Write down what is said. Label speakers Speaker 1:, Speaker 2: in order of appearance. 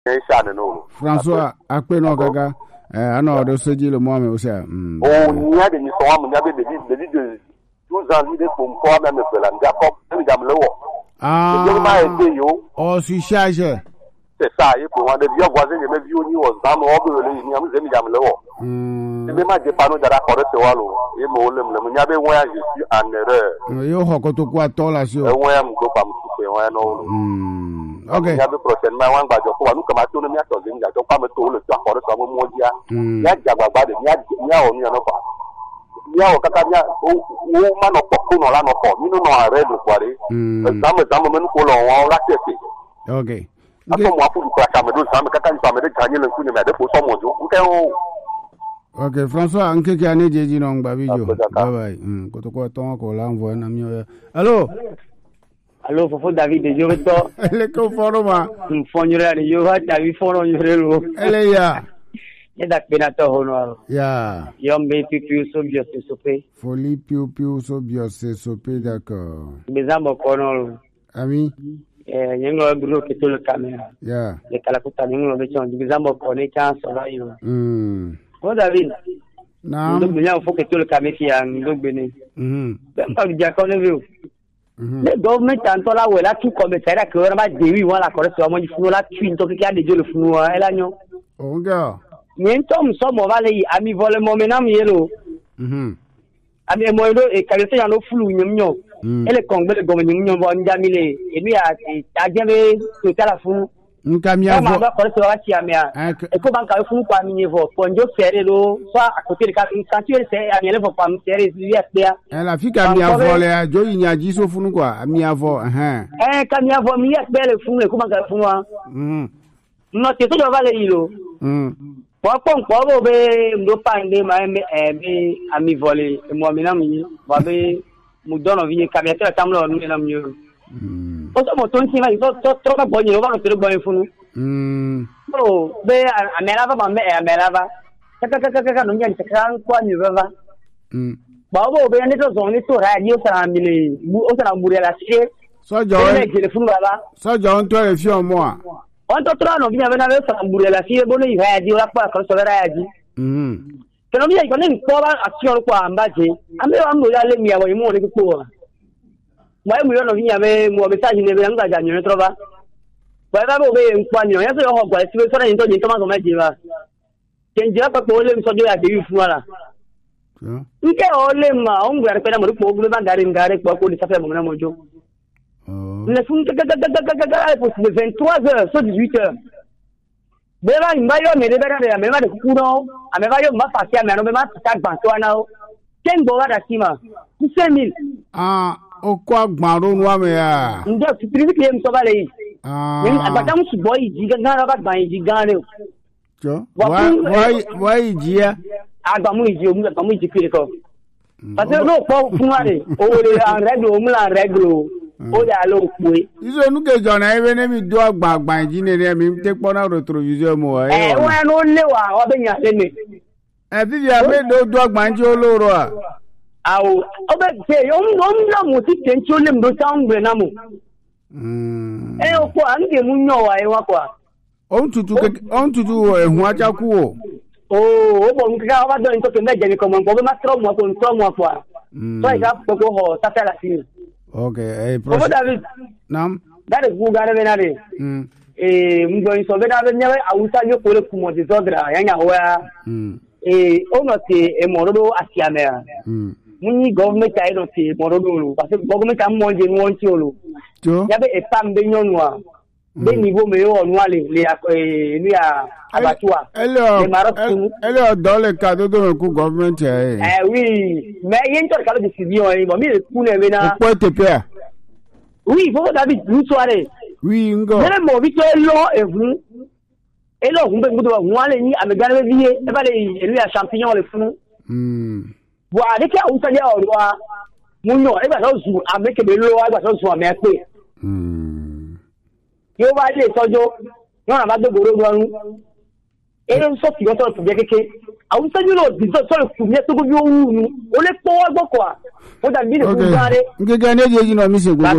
Speaker 1: François Akpeno Gaga ano de soji le moi mais aussi
Speaker 2: il y a des missions il y avait des de 12 ans de pour quoi même la Jacob me le
Speaker 1: oh suis chargé
Speaker 2: c'est ça et pour des vieux voisins de mes vieux ni was dans au le ni am zemi jam le c'est même des panneaux de raccord c'est walo et mo le me nyabe won je suis en erreur
Speaker 1: yo hokoto kwa tola sio
Speaker 2: won am go pam su won no
Speaker 1: okay
Speaker 2: nyabe prochainement wan gba jo ko wa nu kama to no mi ato zemi jo pa me to le tu accord so mo dia ya jagba de nya o ni no pa nya o kaka nya o ma no poko no la no po mi no are do kware zamu men ko lo won la tete
Speaker 1: okay ok François anke ki ane jeji no ngba bijo bye bye kotoko ton ko la envoyer na mi allô
Speaker 3: Fofo David de Joveto
Speaker 1: le ko foroma
Speaker 3: fonjura ni yo ha tawi foro yorelo
Speaker 1: ele ya
Speaker 3: da penato hono
Speaker 1: ya
Speaker 3: yombe pipiu so bio se sope
Speaker 1: folie piu so bio se sope d'accord
Speaker 3: bezambo kono
Speaker 1: ami
Speaker 3: nyengo bro ke tole camera
Speaker 1: ya
Speaker 3: le kala kuta nyengo be chon bizambo kone chance la yo ko David
Speaker 1: na
Speaker 3: ndo binya fo ke tole camera ya ndo gbene ba dia ko le view le government anto la wela tu commissaire que on va dewi wala ko so mo funu la twin to ke ade jole funu ela nyo
Speaker 1: onga
Speaker 3: nyentom so mo vale ami vole mo menam yelo ami mo do e kalete ya no fulu nyomnyo ele kongbe le gomo nyomnyo bo njamile enu ya ajebe to tala funu
Speaker 1: nkamia vo
Speaker 3: ba ko so wa ti amia e ko banka funu kwa mi vo ponjo fere lo so akote ka nsanti se ami ele vo pam fere zi ya
Speaker 1: la fika mi avo le jo yinya ji so funu kwa mi avo
Speaker 3: ka mi avo mi ya bele funu e ko banka funu wa no te to do vale yilo Pon bo be ndo pande ma be ami volé mo mi na mi ba be mu dono vi kamera tamlo no na mi o so mo ton sima to ba bonye o ba to bonye funu o be amela ba me amela ba kaka no nyan kan kwa ni ba ba bo be ne to zoni to ra ni o sa mi le o sa mbure la se
Speaker 1: so jo on to e fi o mo a
Speaker 3: on to trano via bena ve sa mbure la si bo ni ha di la pa ko so ra di que no via con en toda acción kwa ambaje ame wa mbure le mi abo mo le ko wa mu yo no via be mo be sa ni le nga ja ni trova ba bo be en kwa ni ya so ho kwa si be so ra ni to ma ko ma ji ba kenja pa ko le so jo ya de fu ala nke ole ma on gwa pe na mo ko gbe ba ngare ko di sa fe mo na mo jo le fun pour 23h sur 18h beba imbayo me debera de me ma de kuno ameba yo ma fakia me no me ma ta gbanto na o ken bo wa da sima 5000
Speaker 1: o kwa gbaro nwa me ya
Speaker 3: nje tiri ki em so ba le ni abata mu subo yi ji ga ba gban yi gan le
Speaker 1: jo why ji ya
Speaker 3: agba mu ji o mu agba mu ji kire ko parce que no po fun wa de o le an reglo mu la reglo o da lo pe
Speaker 1: izo nu ke jona ebe ne mi do agbagban ji ne mi te pona retrovisor mo wa
Speaker 3: wa no le wa o be yan le ni
Speaker 1: bi ya me do agban ji oloro a
Speaker 3: awo o be se yo no mo ti ten ti o le mo ta ngbe na mo o ko an de mu nyo wa e wa kwa
Speaker 1: on tutu ehun aja ku o
Speaker 3: bo nka wa do nto ke meje ni ko mo be ma tro mo kwa so ika ko ho ta ta la sini.
Speaker 1: Okay,
Speaker 3: David.
Speaker 1: Nam.
Speaker 3: That is who got it venare. Mgo so bena be nyawe awusa yo kole kumo de zodra yanya wa. Ono te e morodo asiamea. Muni government ai no te morodo parce que government am monje won ti olo. Yabe e pam be nyonwa. Be niveau me yo onwale le ni a abatua.
Speaker 1: Ele dole ka do ku government
Speaker 3: oui, mais yen to ka lo décision e bo mi le ku ne be na.
Speaker 1: Po te pe.
Speaker 3: Oui, faut David nous soirée.
Speaker 1: Oui, ngo.
Speaker 3: Nele mo bi to lo ehun. Elo hun be ngudo wa le ni amegare vie e ba le elu ya champignon le funu. Bo ade ke o tale o wa. Munyo e ba so zu ameke be lo wa ba so zu ame pe. Yo ba le sojo. Yo na ba do goro do anu. So ti go to to keke. Awun sanju lo di so ku mi to go yo wu nu. O le po wa gbo kwa. O da bi le ku gare.
Speaker 1: Ngege ne je ji no mi se go.